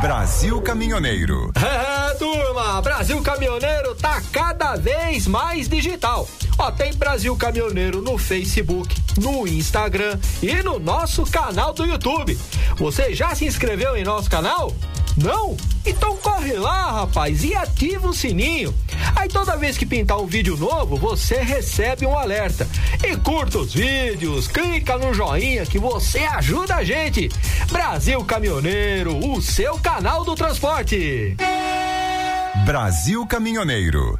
Brasil Caminhoneiro. Turma, Brasil Caminhoneiro tá cada vez mais digital. Ó, tem Brasil Caminhoneiro no Facebook, no Instagram e no nosso canal do YouTube. Você já se inscreveu em nosso canal? Não? Então corre lá, rapaz, e ativa o sininho. Aí toda vez que pintar um vídeo novo, você recebe um alerta. E curta os vídeos, clica no joinha que você ajuda a gente. Brasil Caminhoneiro, o seu canal do transporte. Brasil Caminhoneiro.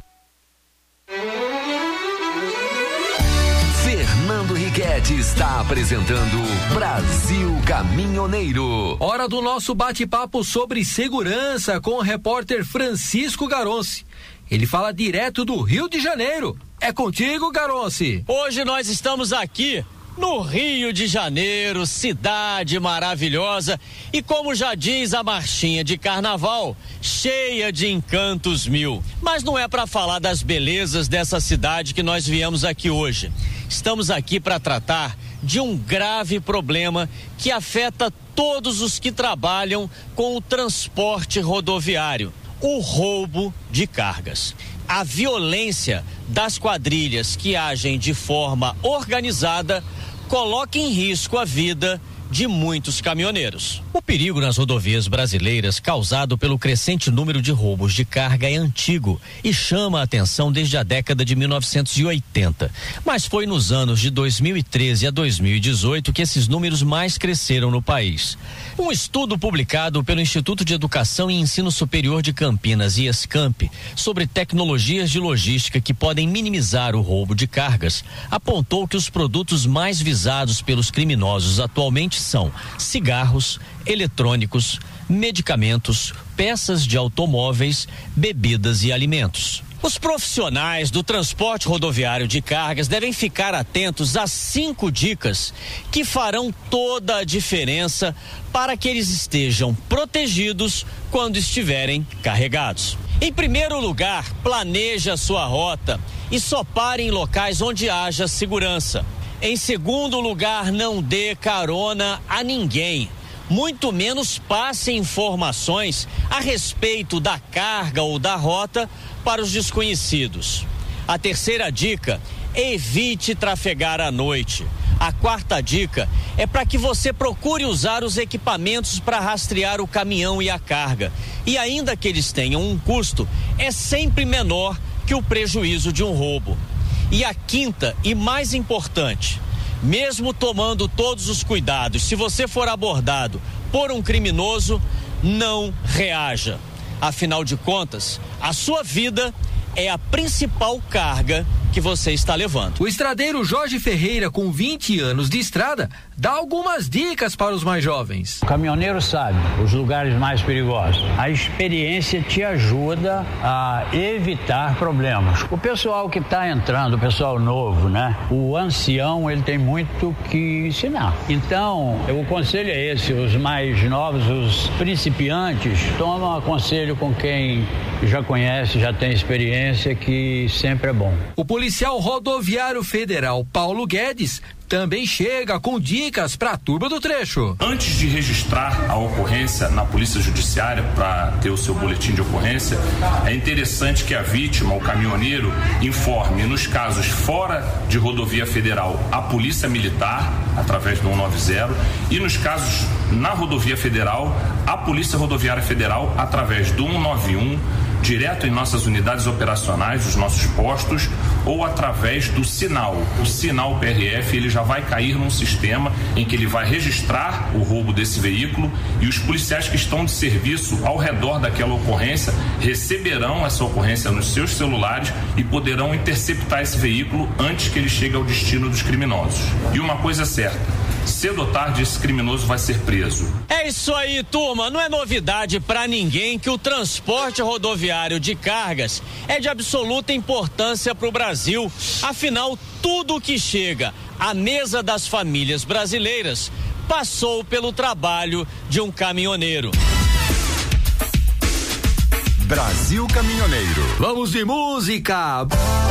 Fernando Riquetti está apresentando Brasil Caminhoneiro. Hora do nosso bate-papo sobre segurança com o repórter Francisco Garonci. Ele fala direto do Rio de Janeiro. É contigo, Garonci. Hoje nós estamos aqui no Rio de Janeiro, cidade maravilhosa e, como já diz a marchinha de carnaval, cheia de encantos mil. Mas não é para falar das belezas dessa cidade que nós viemos aqui hoje. Estamos aqui para tratar de um grave problema que afeta todos os que trabalham com o transporte rodoviário: o roubo de cargas. A violência das quadrilhas que agem de forma organizada coloca em risco a vida de muitos caminhoneiros. O perigo nas rodovias brasileiras causado pelo crescente número de roubos de carga é antigo e chama a atenção desde a década de 1980. Mas foi nos anos de 2013 a 2018 que esses números mais cresceram no país. Um estudo publicado pelo Instituto de Educação e Ensino Superior de Campinas, IESCAMP, sobre tecnologias de logística que podem minimizar o roubo de cargas, apontou que os produtos mais visados pelos criminosos atualmente são cigarros, eletrônicos, medicamentos, peças de automóveis, bebidas e alimentos. Os profissionais do transporte rodoviário de cargas devem ficar atentos às 5 dicas que farão toda a diferença para que eles estejam protegidos quando estiverem carregados. Em primeiro lugar, planeje a sua rota e só pare em locais onde haja segurança. Em segundo lugar, não dê carona a ninguém, muito menos passe informações a respeito da carga ou da rota para os desconhecidos. A terceira dica: evite trafegar à noite. A quarta dica é para que você procure usar os equipamentos para rastrear o caminhão e a carga. E ainda que eles tenham um custo, é sempre menor que o prejuízo de um roubo. E a quinta e mais importante: mesmo tomando todos os cuidados, se você for abordado por um criminoso, não reaja. Afinal de contas, a sua vida é a principal carga que você está levando. O estradeiro Jorge Ferreira, com 20 anos de estrada, dá algumas dicas para os mais jovens. O caminhoneiro sabe os lugares mais perigosos. A experiência te ajuda a evitar problemas. O pessoal que está entrando, o pessoal novo, né? O ancião, ele tem muito que ensinar. Então, o conselho é esse: os mais novos, os principiantes, tomam conselho com quem já conhece, já tem experiência, que sempre é bom. O policial rodoviário federal Paulo Guedes também chega com dicas para a turma do trecho. Antes de registrar a ocorrência na Polícia Judiciária para ter o seu boletim de ocorrência, é interessante que a vítima, o caminhoneiro, informe nos casos fora de rodovia federal a Polícia Militar, através do 190, e nos casos na rodovia federal, a Polícia Rodoviária Federal, através do 191, direto em nossas unidades operacionais, os nossos postos, ou através do sinal. O sinal PRF, ele já vai cair num sistema em que ele vai registrar o roubo desse veículo, e os policiais que estão de serviço ao redor daquela ocorrência receberão essa ocorrência nos seus celulares e poderão interceptar esse veículo antes que ele chegue ao destino dos criminosos. E uma coisa é certa: cedo ou tarde esse criminoso vai ser preso. É isso aí, turma. Não é novidade para ninguém que o transporte rodoviário de cargas é de absoluta importância para o Brasil. Afinal, tudo que chega à mesa das famílias brasileiras passou pelo trabalho de um caminhoneiro. Brasil Caminhoneiro. Vamos de música!